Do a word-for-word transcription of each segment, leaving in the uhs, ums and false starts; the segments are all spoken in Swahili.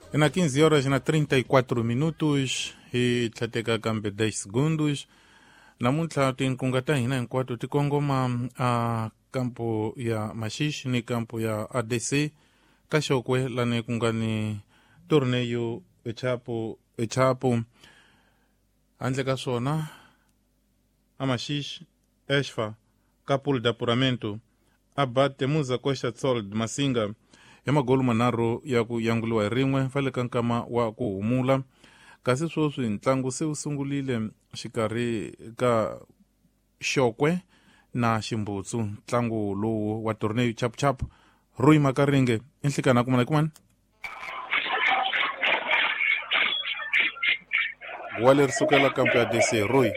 Na quinze horas na trinta e quatro minutos e tlateka kambe dez segundos. Namuntlha tinkungata hina enquanto tikongoma a campo ya Mashish ni campo ya A D C kashokwe lane kungani torneio echapo echapo anze kasona a Mashish Esfa capul de apuramento abate muza Costa Sol de Masinga ema golu manaro ya ku yangulwa rimwe fale kankama wa ku humula kasi swoswi ntlangu se usungulile xikari ka xokwe na ximbutsu ntlangu lowu wa torneio chap chap Rui Makaringe inhlikana kumana kuman Waler sukela kampo ya D C Rui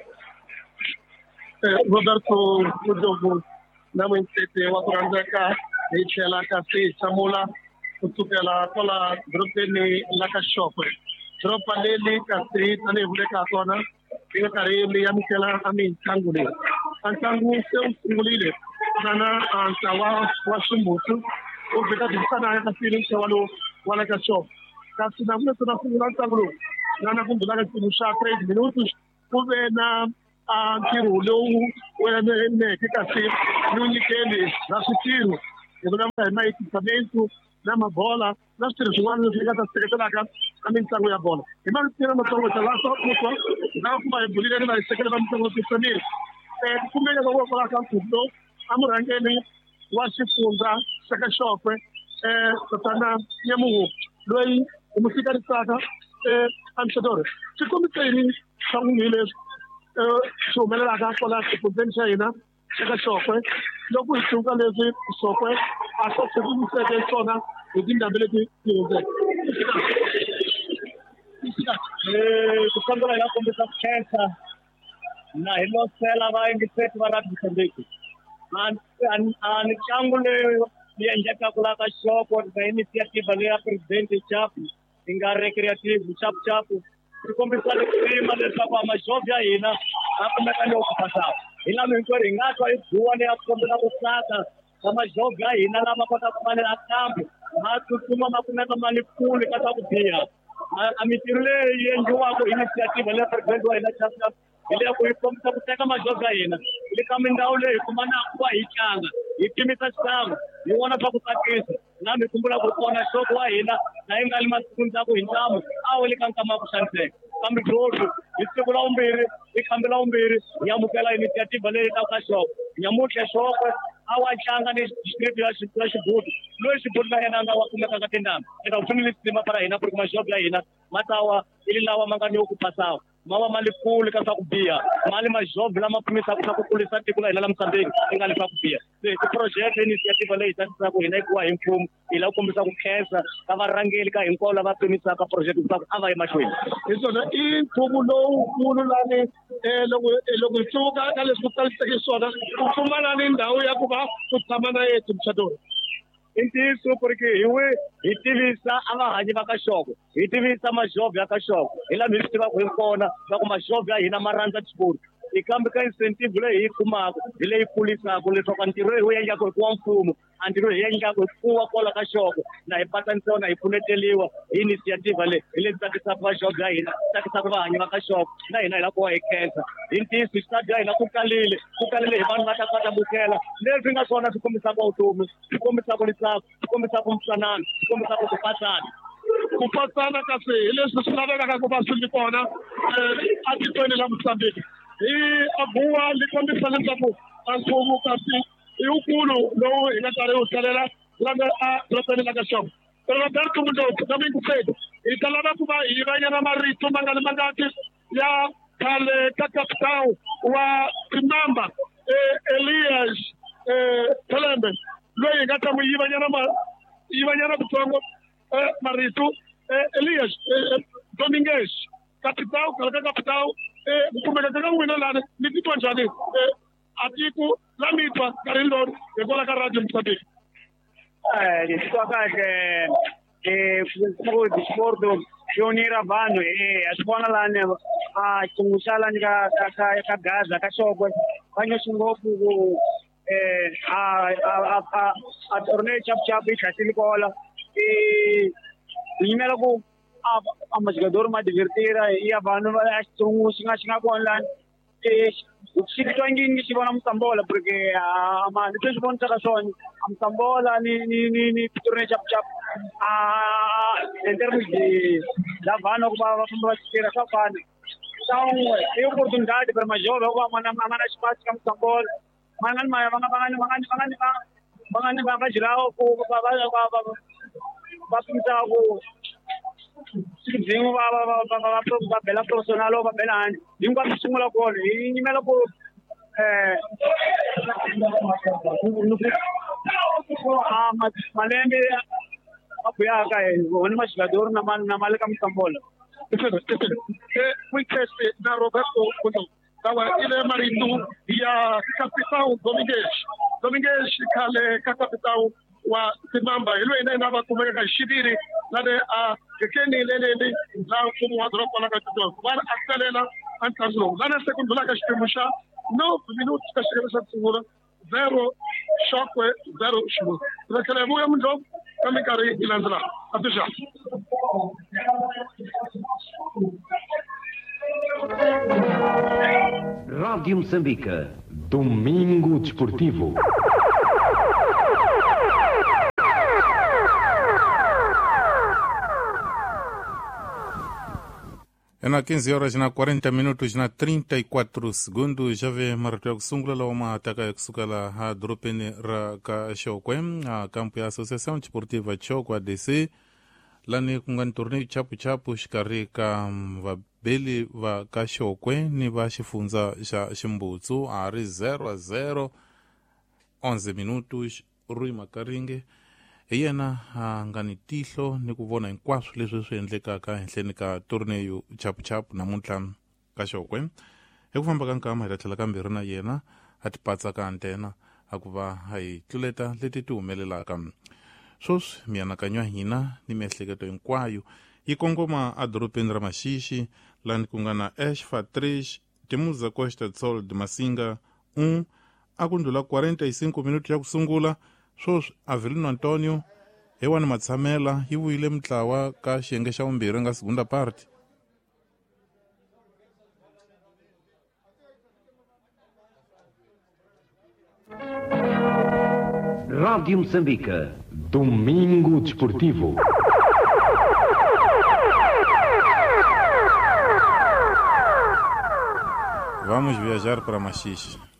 Roberto Udogo na mwintete wa kuranzaka ichela kasi samula kutukela kola grupeni laka shopwe tropa leli kasi tane vule ka kona ina kare li amikela amin tangule antangu se ungulile sana antawa wasumutu ubeka disana kasi ni walo wala ka shop kasi na mwe tunafungula tangulu na nakumbula kumusha três minutos kube na antiru lowu wena ne kikasi nunikele rasitiru ebona na equipamento na mabola nós temos um ano de ligada secretária cá a mensagens a bola e mais tira uma coisa lá só pouco não vai bolívia na secretária vamos ter outro também é como ele vai falar com tudo amurange nem wasifunda saka shop é satana nyamu loi música de saga é amsador se como tem são miles so mele la ka kola se potential ina saka shop logo isso que lezi sokwe aso se tu se de sona udinda beleti yoze eh tukando la kombe chance na hilo sela va ingset varat bisandeki an an an changule yenja ka kula ka shop or initiative ya president chap inga recreative chap chap kombe sala klima de sapa ma jovia ina hapo mekani okupata ila mengori ngato ibuane akombe na kusaka kama jovia ina lama pata kumane atambu hatu tuma makuneta manipuli kata kupia amitirule yenjua ko initiative le president wa ina chapa ile ko ikombe kuteka ma jovia ina ile kama ndaule kumana kwa ichanga ikimita sana ni wana pa kutakisa na mikumbula kuona shoko wa ina na ingali masikunza ko indamu au ile kama kusante kama drodo isikula umbiri ikambela umbiri nyamukela initiative le ka shop nyamukela shop awachanga ni script ya shibudu lo shibudu na yana wa kumeka katendana ina ufunili sima para ina kwa mashop ya ina matawa ili lawa mangani okupasao mama malipuli kasa kubia mali majob la mapimisa kusa kukulisa tikula ila msambeki ingali pa kubia so project initiative le itasa ko ina kwa improve ila kumbisa kukhensa kavarangeli ka inkola bapimisa ka project sa ava emashweni isso na improve lo kulo lane eh logo logo tsuka kale hospital take soda kumana ni ndawo ya kuba kuthamana yetu mchadoro intiso porque iwe itivisa abahanyi bakashoko itivisa majob yakashoko ila misi ba kwikona ba kuma job ya ina maranza sport ikambe ka incentive le ikumako ile ikulisa kulisa kwantiro iwe yanga ko kwa mfumo andiro yanga ko kuwa kola kashoko na ipata ntona ifuneteliwa initiative le ile tsakisa ba job ya ina tsakisa ba hanyi bakashoko na ina ila kwa ikenza intiso stadi ya ina kukalile kukalile abantu batakata bukela lezi ngasona sikomisa kwa utumu sikomisa kulisa sikomisa kumsanana sikomisa kupatana kupatana kasi ile sisinabeka ka kubasuli kona eh atitweni la Mozambique i abuwa likombisa lenzapo ankomu kasi iukulu lo inatare usalela langa a tratani la shop pero Roberto Mundo também kusedo italaba kuba ibanya na marito mangale mangati ya kale kakaptao wa Kinamba eh Elias eh Telembe lo ingata mu ibanya na ma ibanya na butongo eh marito eh Elias eh Domingues capital kala capital eh kumeka kaka wina lana ni kitwa njani eh atiku la mitwa karindor e gola karadio mtabiki eh ni kwa kaje eh kwa disporto unira vanhu eh asibona lana a kumusala nika ka ka gaza ka shoko vanyo shingofu eh a a a a torneio chap chap ikatili kola e yimela ku a majogador ma divertira e a vanhu va xitsongo xi nga xi nga kona lani xi twa ngi ngi xi vona Msambola porque a ma ni swi vona ka swona Msambola ni ni ni ni turne chap chap a en termos de da vanhu ku va va famba va tira swa fana então é oportunidade para mais jovem ou mana mana espaço como Msambola mangan ma mangan mangan mangan mangan mangan ba ba jirao ko ba ba ba ba ba pinta ko zinho ba ba ba ba ba bela profissional ou ba bela zinho ba sungula ko ni mela ko eh ah malembe apoia ka oni mas jogador na mal na mal kam Msambola quick test da Roberto Couto tawa ile maritu ya capitão Domingues Domingues kale ka capitão wa Simamba ile ina na ba kumeka shibiri na de a kekeni lele ni la kumu wa drop la ka tudo war asalela antazo na segundo la ka shimusha nove minutos ka shimusha segura zero shokwe zero shimu tukale moyo mjo kama kari ilanzala atusha Rádio Moçambique, Domingo Desportivo. É na quinze horas na quarenta minutos na trinta e quatro segundos já vê maratoa kusungula la uma ataka kusukala ha dropeni ra ka shokwe a campo ya Associação Desportiva Choko A D C lani kungan torneio chapu chapu shikari ka vabeli va ka shokwe ni va xifunza xa ximbutsu ari zero a zero onze minutos Rui Makaringe hi yena a nga ni tihlo ni ku vona hinkwaswo leswi swi endlekaka henhleni ka torneio chapuchapu namuntlha ka xokwe hi ku famba ka nkama hi ta tlhela kambirhi na yena a ti patsa ka antena a ku va a hi tluleta leti ti humelelaka swoswi mianakanyo ya hina ni miehleketo hinkwayo yi kongoma adorobeni ra Maxixi lani ku nga na Ashfa Trish Temuza Costa Tsol de Masinga um a ku ndlula quarenta e cinco minutos ya ku sungula swoswi Avelino Antonio ewani Matshamela yi vuyile mintlawa ka xiyenge xa vumbirhi nga segunda parte. Rádio Moçambique, Domingo Desportivo. Vamos viajar para Maxixi.